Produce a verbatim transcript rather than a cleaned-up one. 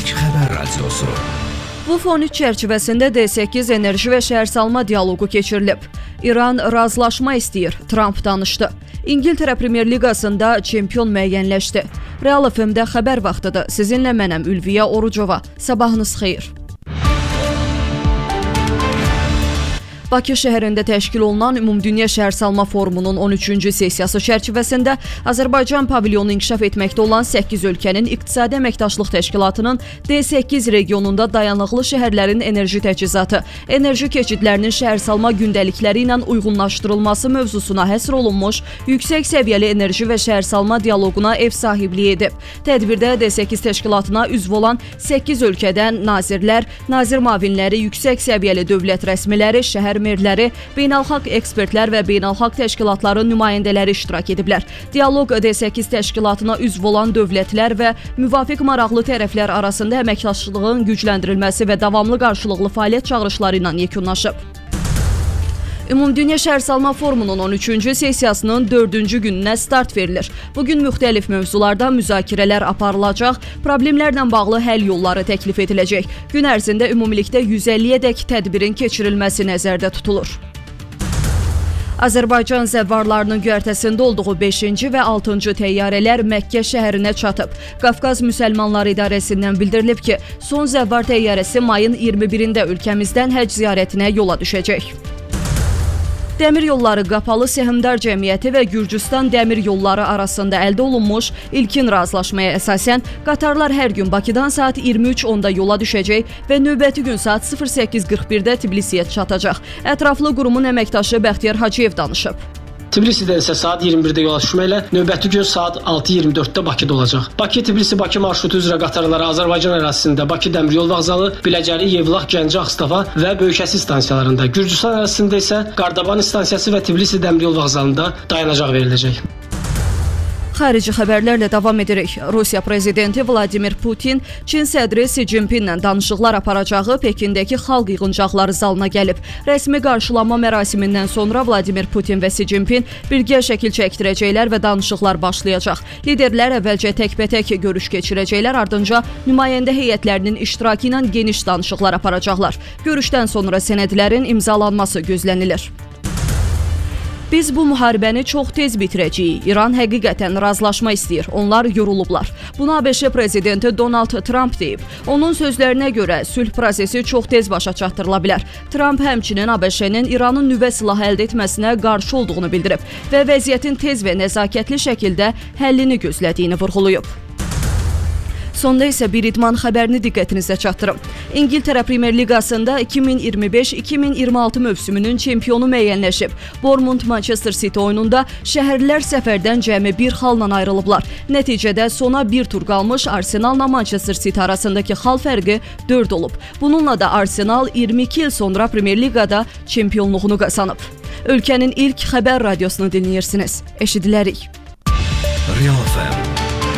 Xəbər radiosu. Bu fon üç çərçivəsində D səkkiz enerji və şəhərsalma dialoqu keçirilib. İran razılaşma istəyir, Trump danışdı. İngiltərə Premyer Liqasında çempion müəyyənləşdi. Real F M-də xəbər vaxtıdır. Sizinlə mənəm Ülviyə Orucova. Sabahınız xeyir. Bakı şəhərində təşkil olunan Ümumdünya Şəhərsalma Forumunun on üçüncü sessiyası çərçivəsində Azərbaycan pavilyonu inkişaf etməkdə olan səkkiz ölkənin İqtisadi Əməkdaşlıq Təşkilatının D səkkiz regionunda dayanıqlı şəhərlərin enerji təchizatı, enerji keçidlərinin şəhərsalma gündəlikləri ilə uyğunlaşdırılması mövzusuna həsr olunmuş yüksək səviyyəli enerji və şəhərsalma dialoquna ev sahibliyi edib. Tədbirdə D səkkiz təşkilatına üzv olan səkkiz ölkədən nazirlər, nazir müavinləri, yüksək səviyyəli dövlət rəsmiləri, şəhər merləri, beynəlxalq ekspertlər və beynəlxalq təşkilatların nümayəndələri iştirak ediblər. Dialoq D səkkiz təşkilatına üzv olan dövlətlər və müvafiq maraqlı tərəflər arasında əməkdaşlığın gücləndirilməsi və davamlı qarşılıqlı fəaliyyət çağırışları ilə yekunlaşıb. Ümumdünya Şəhərsalma Forumunun on üçüncü sessiyasının dördüncü gününə start verilir. Bugün müxtəlif mövzularda müzakirələr aparılacaq, problemlərlə bağlı həll yolları təklif ediləcək. Gün ərzində ümumilikdə yüz əlliyə-dək tədbirin keçirilməsi nəzərdə tutulur. Azərbaycan zəvvarlarının göyərtəsində olduğu beşinci və altıncı təyyarələr Məkkə şəhərinə çatıb. Qafqaz Müsəlmanları İdarəsindən bildirilib ki, son zəvvar təyyarəsi mayın iyirmi birində ölkəmizdən həcc ziyarətinə yola düşəcək. Dəmir Yolları Qapalı Səhmdar Cəmiyyəti və Gürcüstan Dəmir Yolları arasında əldə olunmuş ilkin razılaşmaya əsasən qatarlar hər gün Bakıdan saat iyirmi üç onda yola düşəcək və növbəti gün saat sıfır səkkiz qırx birdə Tbilisiyə çatacaq. Ətraflı qurumun əməkdaşı Bəxtiyar Hacıyev danışıb. Tbilisidən isə saat iyirmi birdə yola düşməklə növbəti gün saat altı iyirmi dörddə Bakıda olacaq. Bakı-Tbilisi-Bakı marşrutu üzrə qatarları Azərbaycan ərazisində Bakı Dəmir Yol Vağzalı, Biləcəri, Yevlax, Gəncə, Ağstafa və Böyükəsi stansiyalarında, Gürcüstan ərazisində isə Qardaban stansiyası və Tbilisi Dəmir Yol Vağzalında dayanacaq veriləcək. Xarici xəbərlərlə davam edirik. Rusiya prezidenti Vladimir Putin Çin sədri Si Jinpinlə danışıqlar aparacağı Pekindəki xalq yığıncaqları zalına gəlib. Rəsmi qarşılanma mərasimindən sonra Vladimir Putin və Si Jinpin birgə şəkil çəkdirəcəklər və danışıqlar başlayacaq. Liderlər əvvəlcə təkbətək görüş keçirəcəklər, ardınca nümayəndə heyətlərinin iştirakı ilə geniş danışıqlar aparacaqlar. Görüşdən sonra sənədlərin imzalanması gözlənilir. Biz bu müharibəni çox tez bitirəcəyik. İran həqiqətən razılaşma istəyir. Onlar yorulublar. Bunu A B Ş prezidenti Donald Trump deyib. Onun sözlərinə görə sülh prosesi çox tez başa çatdırıla bilər. Trump həmçinin A B Ş-nin İranın nüvə silahı əldə etməsinə qarşı olduğunu bildirib və vəziyyətin tez və nəzakətli şəkildə həllini gözlədiyini vurğulayıb. Sonda isə bir idman xəbərini diqqətinizə çatdırım. İngiltərə Premyer Liqasında iki min iyirmi beş iki min iyirmi altı mövsümünün çempionu müəyyənləşib. Bournemouth Manchester City oyununda şəhərlilər səfərdən cəmi bir xalla ayrılıblar. Nəticədə sona bir tur qalmış Arsenal'la Manchester City arasındakı xal fərqi dörd olub. Bununla da Arsenal iyirmi iki il sonra Premyer Liqada çempionluğunu qazanıb. Ölkənin ilk xəbər radiosunu dinləyirsiniz. Eşidilərik. Real F M